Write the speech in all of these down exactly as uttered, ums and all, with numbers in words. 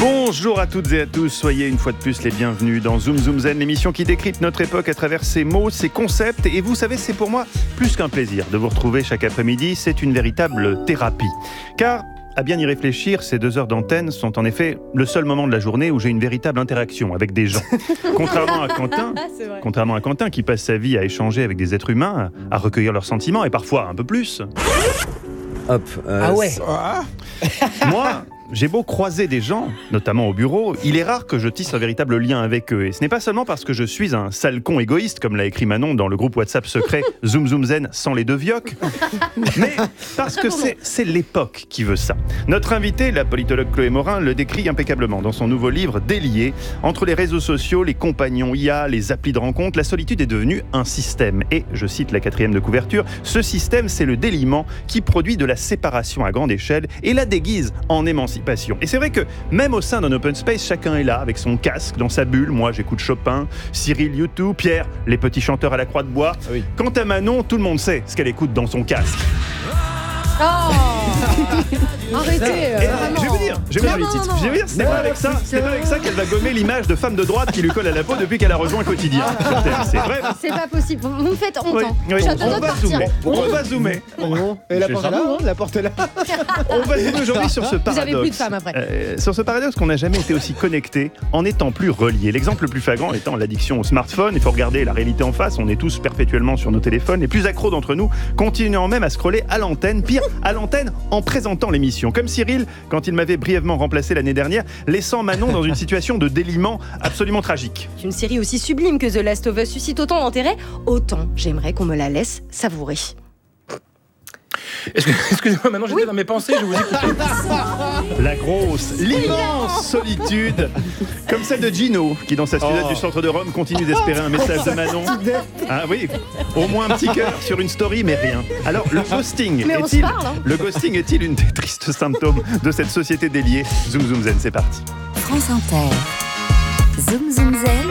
Bonjour à toutes et à tous, soyez une fois de plus les bienvenus dans Zoom Zoom Zen, l'émission qui décrypte notre époque à travers ses mots, ses concepts. Et vous savez, c'est pour moi plus qu'un plaisir de vous retrouver chaque après-midi, c'est une véritable thérapie. Car, à bien y réfléchir, ces deux heures d'antenne sont en effet le seul moment de la journée où j'ai une véritable interaction avec des gens. Contrairement à Quentin, contrairement à Quentin qui passe sa vie à échanger avec des êtres humains, à recueillir leurs sentiments et parfois un peu plus. Hop. Euh, ah ouais. Moi, j'ai beau croiser des gens, notamment au bureau, il est rare que je tisse un véritable lien avec eux. Et ce n'est pas seulement parce que je suis un sale con égoïste, comme l'a écrit Manon dans le groupe WhatsApp secret Zoom Zoom Zen sans les deux vioques, mais parce que c'est, c'est l'époque qui veut ça. Notre invitée, la politologue Chloé Morin, le décrit impeccablement dans son nouveau livre Délié. Entre les réseaux sociaux, les compagnons I A, les applis de rencontre, la solitude est devenue un système. Et, je cite la quatrième de couverture, ce système, c'est le déliement qui produit de la séparation à grande échelle et la déguise en émancipation. Et c'est vrai que même au sein d'un open space, chacun est là avec son casque dans sa bulle. Moi, j'écoute Chopin, Cyril YouTube, Pierre, les petits chanteurs à la croix de bois. Ah oui. Quant à Manon, tout le monde sait ce qu'elle écoute dans son casque. Oh arrêtez, euh, je vais vous dire, je vais vous dire, je vais vous dire, c'est pas avec ça, c'est pas avec ça qu'elle va gommer l'image de femme de droite qui lui colle à la peau depuis qu'elle a rejoint Quotidien. C'est vrai. C'est pas possible. Vous me faites honte. Oui, oui. On, on, va zoomer. on va zoomer. Bon. Et la porte est là, hein, la porte est là. On va zoomer aujourd'hui sur ce paradoxe. Vous avez plus de femmes après. Euh, sur ce paradoxe qu'on n'a jamais été aussi connecté en étant plus relié. L'exemple le plus flagrant étant l'addiction au smartphone. Il faut regarder la réalité en face. On est tous perpétuellement sur nos téléphones. Les plus accros d'entre nous continuant même à scroller à l'antenne. Pire, à l'antenne en présentant l'émission. Comme Cyril, quand il m'avait brièvement remplacé l'année dernière, laissant Manon dans une situation de déliement absolument tragique. Une série aussi sublime que The Last of Us suscite autant d'intérêt, autant j'aimerais qu'on me la laisse savourer. Excusez-moi, maintenant j'étais oui. dans mes pensées, je vous écoute. La grosse, l'immense solitude, comme celle de Gino, qui dans sa studette oh. du centre de Rome continue d'espérer un message de Manon. Ah oui, au moins un petit cœur sur une story, mais rien. Alors le ghosting, mais est-il, parle, hein. le ghosting est-il une des tristes symptômes de cette société déliée? Zoom Zoom Zen, c'est parti. France Inter, Zoom Zoom Zen,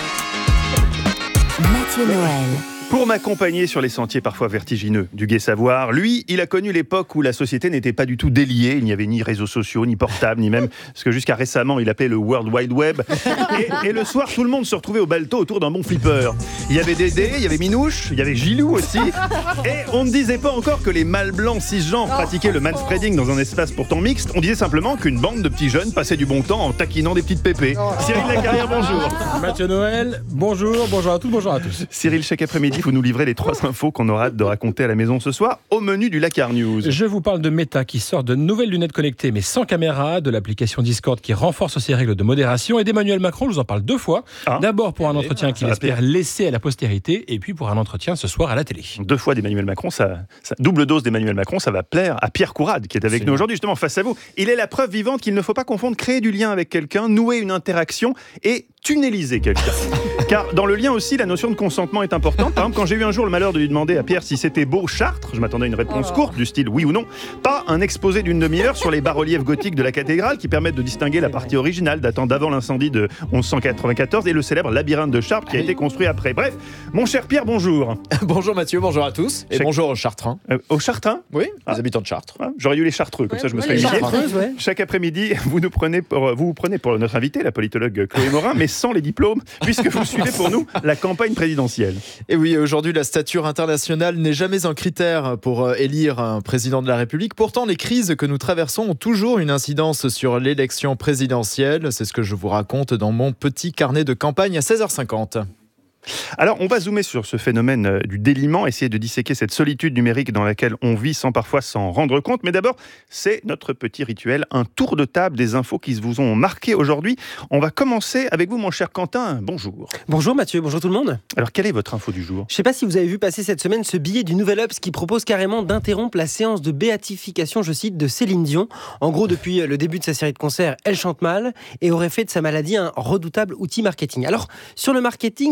Mathieu Noël. Pour m'accompagner sur les sentiers parfois vertigineux du Gai Savoir, lui, il a connu l'époque où la société n'était pas du tout déliée. Il n'y avait ni réseaux sociaux, ni portables, ni même ce que jusqu'à récemment il appelait le World Wide Web. Et, et le soir, tout le monde se retrouvait au balto autour d'un bon flipper. Il y avait Dédé, il y avait Minouche, il y avait Gilou aussi. Et on ne disait pas encore que les mâles blancs cisgenres pratiquaient le manspreading dans un espace pourtant mixte. On disait simplement qu'une bande de petits jeunes passait du bon temps en taquinant des petites pépées. Cyril Lacarrière, bonjour. Mathieu Noël, bonjour, bonjour à tous, bonjour à tous. Cyril, chaque après-midi, vous nous livrez les trois infos qu'on aura hâte de raconter à la maison ce soir au menu du Lacar News. Je vous parle de Meta qui sort de nouvelles lunettes connectées mais sans caméra, de l'application Discord qui renforce ses règles de modération et d'Emmanuel Macron, je vous en parle deux fois. Ah. D'abord pour un entretien qu'il espère laisser à la postérité et puis pour un entretien ce soir à la télé. Deux fois d'Emmanuel Macron, ça, ça double dose d'Emmanuel Macron, ça va plaire à Pierre Courade qui est avec C'est nous aujourd'hui justement face à vous. Il est la preuve vivante qu'il ne faut pas confondre créer du lien avec quelqu'un, nouer une interaction et tunneliser quelqu'un. Car dans le lien aussi, la notion de consentement est importante. Par exemple, quand j'ai eu un jour le malheur de lui demander à Pierre si c'était beau Chartres, je m'attendais à une réponse oh. courte du style oui ou non, pas un exposé d'une demi-heure sur les bas-reliefs gothiques de la cathédrale qui permettent de distinguer la partie originale datant d'avant l'incendie de onze cent quatre-vingt-quatorze et le célèbre labyrinthe de Chartres qui a été construit après. Bref, mon cher Pierre, bonjour. Bonjour Mathieu, bonjour à tous. Et Chaque... bonjour aux Chartrains. Euh, aux Chartrains ? Oui, ah. les habitants de Chartres. Ah, j'aurais eu les Chartreux, comme ouais, ça je me serais ouais, initié. Ouais. Chaque après-midi, vous nous prenez pour, vous, vous prenez pour notre invité, la politologue Chloé Morin, mais sans les diplômes, puisque vous suivez pour nous la campagne présidentielle. Et oui, aujourd'hui, la stature internationale n'est jamais un critère pour élire un président de la République. Pourtant, les crises que nous traversons ont toujours une incidence sur l'élection présidentielle. C'est ce que je vous raconte dans mon petit carnet de campagne à seize heures cinquante. Alors, on va zoomer sur ce phénomène du déliement, essayer de disséquer cette solitude numérique dans laquelle on vit sans parfois s'en rendre compte. Mais d'abord, c'est notre petit rituel, un tour de table des infos qui vous ont marqué aujourd'hui. On va commencer avec vous, mon cher Quentin. Bonjour. Bonjour Mathieu, bonjour tout le monde. Alors, quelle est votre info du jour ? Je ne sais pas si vous avez vu passer cette semaine ce billet du Nouvel Obs qui propose carrément d'interrompre la séance de béatification, je cite, de Céline Dion. En gros, depuis le début de sa série de concerts, elle chante mal et aurait fait de sa maladie un redoutable outil marketing. Alors, sur le marketing, je veux bien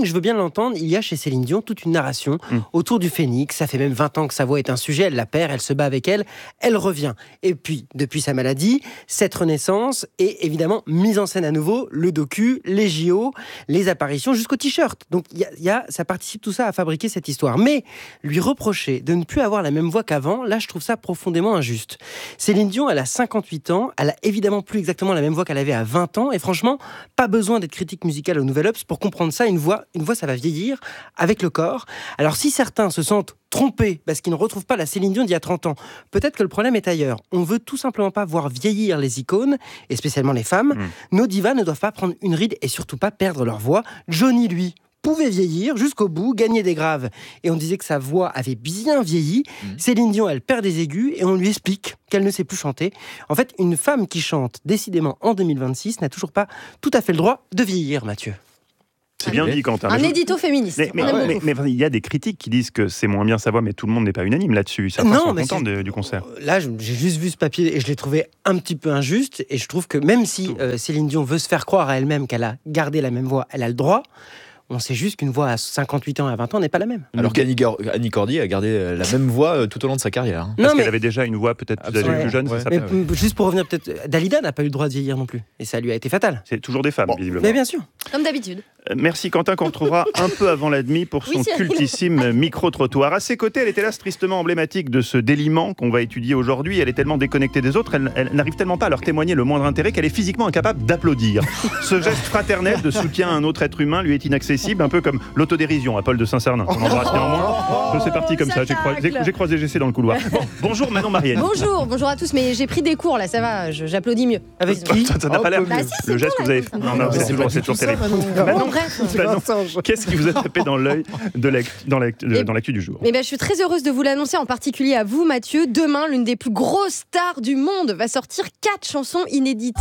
l'entendre, il y a chez Céline Dion toute une narration mmh. autour du phénix. Ça fait même vingt ans que sa voix est un sujet, elle la perd, elle se bat avec elle, elle revient. Et puis, depuis sa maladie, cette renaissance est évidemment mise en scène à nouveau, le docu, les J O, les apparitions, jusqu'au t-shirt. Donc, y a, y a, ça participe tout ça à fabriquer cette histoire. Mais lui reprocher de ne plus avoir la même voix qu'avant, là, je trouve ça profondément injuste. Céline Dion, elle a cinquante-huit ans, elle a évidemment plus exactement la même voix qu'elle avait à vingt ans, et franchement, pas besoin d'être critique musicale au Nouvel Obs pour comprendre ça. Une voix, une voix, ça va vieillir avec le corps. Alors, si certains se sentent trompés parce qu'ils ne retrouvent pas la Céline Dion d'il y a trente ans, peut-être que le problème est ailleurs. On veut tout simplement pas voir vieillir les icônes, et spécialement les femmes. Mmh. Nos divas ne doivent pas prendre une ride et surtout pas perdre leur voix. Johnny, lui, pouvait vieillir jusqu'au bout, gagner des graves. Et on disait que sa voix avait bien vieilli. Mmh. Céline Dion, elle perd des aigus et on lui explique qu'elle ne sait plus chanter. En fait, une femme qui chante, décidément, en deux mille vingt-six, n'a toujours pas tout à fait le droit de vieillir, Mathieu. C'est bien dit, Quentin. Un édito féministe. Mais, mais, mais, mais, mais il y a des critiques qui disent que c'est moins bien sa voix, mais tout le monde n'est pas unanime là-dessus. Certains non, sont contents de, du concert. Là, j'ai juste vu ce papier et je l'ai trouvé un petit peu injuste. Et je trouve que même si euh, Céline Dion veut se faire croire à elle-même qu'elle a gardé la même voix, elle a le droit. On sait juste qu'une voix à cinquante-huit ans et à vingt ans n'est pas la même. Alors qu'Annie Annie Cordy a gardé la même voix tout au long de sa carrière. Hein. Parce non, mais... qu'elle avait déjà une voix peut-être plus, âgée, plus jeune, ouais. c'est ça. Mais, ouais. Juste pour revenir, peut-être, Dalida n'a pas eu le droit de vieillir non plus. Et ça lui a été fatal. C'est toujours des femmes, bon. visiblement. Mais bien sûr. Comme d'habitude. Merci Quentin, qu'on retrouvera un peu avant la demi pour son oui, cultissime micro-trottoir. À ses côtés, elle est hélas tristement emblématique de ce déliement qu'on va étudier aujourd'hui. Elle est tellement déconnectée des autres, elle, elle n'arrive tellement pas à leur témoigner le moindre intérêt qu'elle est physiquement incapable d'applaudir. Ce geste fraternel de soutien à un autre être humain lui est inaccessible, un peu comme l'autodérision à Paul de Saint-Cernin. On embrasse néanmoins. C'est parti comme ça, j'ai croisé, j'ai croisé G C dans le couloir. Bon, bonjour Manon Marienne. Bonjour, bonjour à tous, mais j'ai pris des cours là, ça va, je, j'applaudis mieux. Avec qui? Ça n'a pas l'air bah, si, le geste que vous avez fait. Non, non, c'est toujours, c'est toujours terrible. Manon, bref. Qu'est-ce qui vous a tapé dans l'œil de la, dans, la, de, dans l'actu du jour? Eh ben, je suis très heureuse de vous l'annoncer, en particulier à vous, Mathieu. Demain, l'une des plus grosses stars du monde va sortir quatre chansons inédites.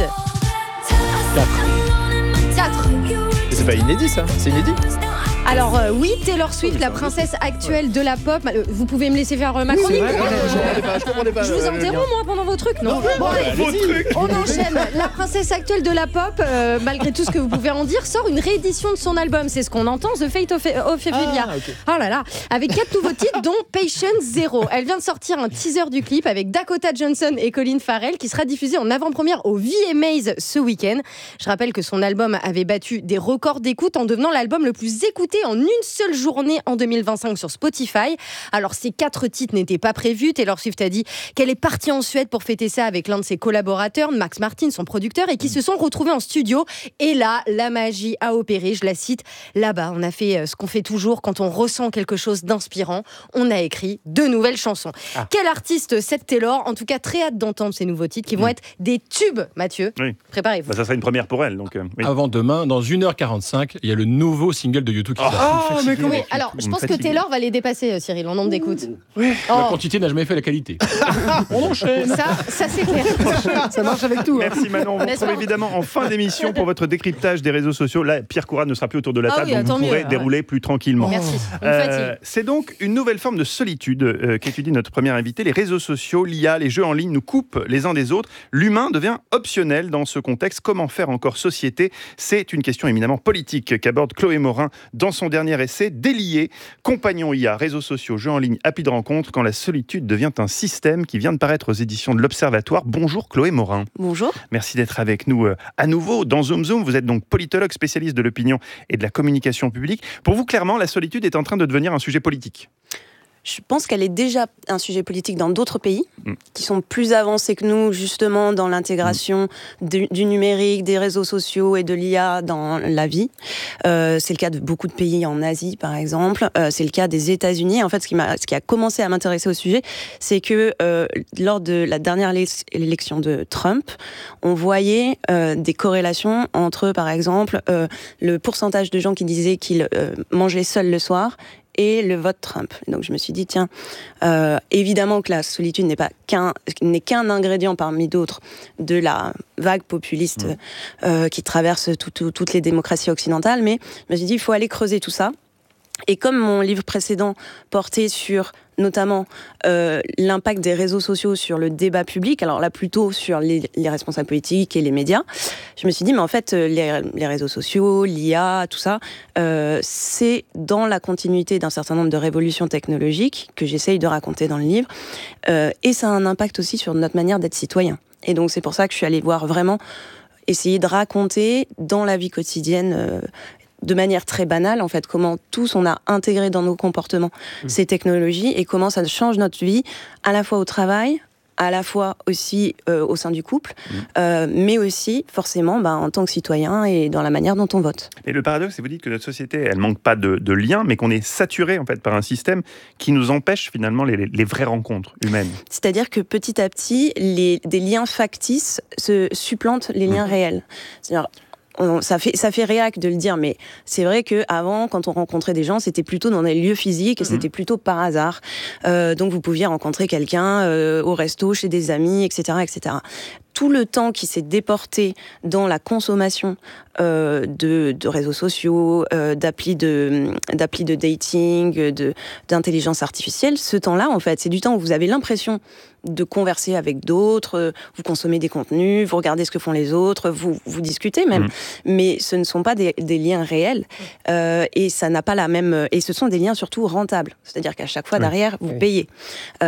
Quatre. C'est pas inédit, ça? C'est inédit? Alors euh, oui, Taylor Swift, la princesse actuelle de la pop. Euh, vous pouvez me laisser faire euh, ma chronique? Oui, je comprenais pas. Je vous interromps moi pendant vos trucs, non, non bon, allez, vos trucs. On enchaîne. La princesse actuelle de la pop, euh, malgré tout ce que vous pouvez en dire, sort une réédition de son album. C'est ce qu'on entend, The Fate of, of Ophelia. Ah, okay. Oh là là, avec quatre nouveaux titres, dont Patience Zero. Elle vient de sortir un teaser du clip avec Dakota Johnson et Colin Farrell, qui sera diffusé en avant-première au V M As ce week-end. Je rappelle que son album avait battu des records d'écoute en devenant l'album le plus écouté en une seule journée en deux mille vingt-cinq sur Spotify. Alors ces quatre titres n'étaient pas prévus. Taylor Swift a dit qu'elle est partie en Suède pour fêter ça avec l'un de ses collaborateurs, Max Martin, son producteur, et qui se sont retrouvés en studio. Et là, la magie a opéré. Je la cite. Là-bas, on a fait ce qu'on fait toujours quand on ressent quelque chose d'inspirant. On a écrit de nouvelles chansons. Ah. Quel artiste, cette Taylor? En tout cas, très hâte d'entendre ces nouveaux titres qui vont mmh. être des tubes, Mathieu. Oui. Préparez-vous. Bah, ça sera une première pour elle. Donc, euh, oui. Avant demain, dans une heure quarante-cinq, il y a le nouveau single de YouTube qui oh. sort. Oh, mais comment... Alors, je pense que Taylor va les dépasser, Cyril, en nombre d'écoutes. Oui. Oh. La quantité n'a jamais fait la qualité. On enchaîne. Ça, ça c'est clair. Ça marche avec tout. Hein. Merci Manon. On vous retrouve évidemment en fin d'émission pour votre décryptage des réseaux sociaux. Là, Pierre Courade ne sera plus autour de la table, ah oui, donc vous pourrez mieux, dérouler ouais. plus tranquillement. Merci. Euh, c'est donc une nouvelle forme de solitude euh, qu'étudie notre première invitée. Les réseaux sociaux, l'I A, les jeux en ligne nous coupent les uns des autres. L'humain devient optionnel dans ce contexte. Comment faire encore société? C'est une question éminemment politique qu'aborde Chloé Morin dans son dernier essai Délié, compagnons I A, réseaux sociaux, jeux en ligne, appli de rencontre, quand la solitude devient un système, qui vient de paraître aux éditions de l'Observatoire. Bonjour Chloé Morin. Bonjour. Merci d'être avec nous euh, à nouveau dans Zoom Zoom. Vous êtes donc politologue, spécialiste de l'opinion et de la communication publique. Pour vous, clairement, la solitude est en train de devenir un sujet politique. Je pense qu'elle est déjà un sujet politique dans d'autres pays mmh. qui sont plus avancés que nous, justement, dans l'intégration mmh. du, du numérique, des réseaux sociaux et de l'I A dans la vie. Euh, c'est le cas de beaucoup de pays en Asie, par exemple. Euh, c'est le cas des États-Unis. En fait, ce qui, m'a, ce qui a commencé à m'intéresser au sujet, c'est que euh, lors de la dernière élection de Trump, on voyait euh, des corrélations entre, par exemple, euh, le pourcentage de gens qui disaient qu'ils euh, mangeaient seuls le soir et le vote Trump. Donc je me suis dit, tiens, euh, évidemment que la solitude n'est pas qu'un, n'est qu'un ingrédient parmi d'autres de la vague populiste mmh. euh, qui traverse tout, tout, toutes les démocraties occidentales, mais je me suis dit, il faut aller creuser tout ça. Et comme mon livre précédent portait sur notamment euh, l'impact des réseaux sociaux sur le débat public, alors là plutôt sur les, les responsables politiques et les médias, je me suis dit, mais en fait, les, les réseaux sociaux, l'I A, tout ça, euh, c'est dans la continuité d'un certain nombre de révolutions technologiques que j'essaye de raconter dans le livre, euh, et ça a un impact aussi sur notre manière d'être citoyen. Et donc c'est pour ça que je suis allée voir vraiment, essayer de raconter dans la vie quotidienne, euh, de manière très banale, en fait, comment tous on a intégré dans nos comportements mmh. ces technologies et comment ça change notre vie, à la fois au travail, à la fois aussi euh, au sein du couple, mmh. euh, mais aussi forcément bah, en tant que citoyen et dans la manière dont on vote. Et le paradoxe, c'est que vous dites que notre société, elle manque pas de, de liens, mais qu'on est saturé en fait par un système qui nous empêche finalement les, les vraies rencontres humaines. C'est-à-dire que petit à petit, les, des liens factices se supplantent les liens mmh. réels. C'est-à-dire, On, ça fait ça fait réac de le dire, mais c'est vrai que avant, quand on rencontrait des gens, c'était plutôt dans des lieux physiques et mmh. c'était plutôt par hasard. Euh, donc vous pouviez rencontrer quelqu'un euh, au resto, chez des amis, et cetera, et cetera. Tout le temps qui s'est déporté dans la consommation euh, de, de réseaux sociaux, euh, d'applis de d'applis de dating, de d'intelligence artificielle, ce temps-là, en fait, c'est du temps où vous avez l'impression de converser avec d'autres, vous consommez des contenus, vous regardez ce que font les autres, vous, vous discutez même. Mmh. Mais ce ne sont pas des, des liens réels euh, et ça n'a pas la même. Et ce sont des liens surtout rentables. C'est-à-dire qu'à chaque fois, derrière, vous oui. payez. Euh,